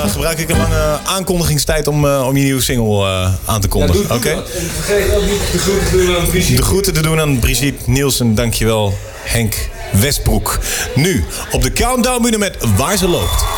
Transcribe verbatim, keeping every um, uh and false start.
uh, gebruik ik een lange aankondigingstijd om, uh, om je nieuwe single uh, aan te kondigen. Ja, Oké? Okay? En vergeet ook niet de groeten te doen aan Brigitte. De groeten te doen aan Brigitte Nielsen. Dankjewel, Henk Westbroek. Nu op de Countdown Menu met Waar ze loopt.